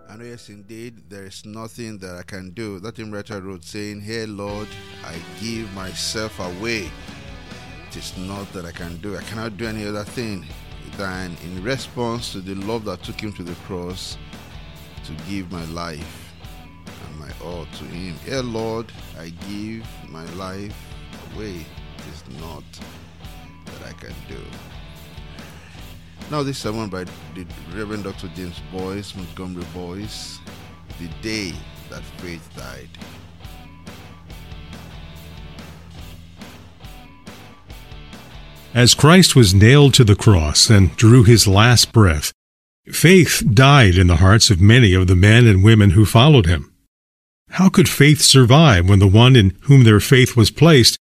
And yes, indeed, there is nothing that I can do. That hymn writer wrote saying, "Here, Lord, I give myself away. It is not that I can do. I cannot do any other thing than in response to the love that took him to the cross to give my life and my all to him. Here, Lord, I give my life away. It is not that I can do." Now this sermon by the Reverend Dr. James Boyce, Montgomery Boyce, "The Day That Faith Died." As Christ was nailed to the cross and drew his last breath, faith died in the hearts of many of the men and women who followed him. How could faith survive when the one in whom their faith was placed